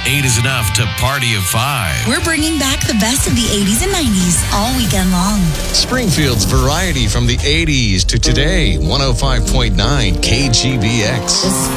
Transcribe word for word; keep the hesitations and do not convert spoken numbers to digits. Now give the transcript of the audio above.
Eight is enough to party of five. We're bringing back the best of the eighties and nineties all weekend long. Springfield's variety from the eighties to today. one oh five point nine K G B X.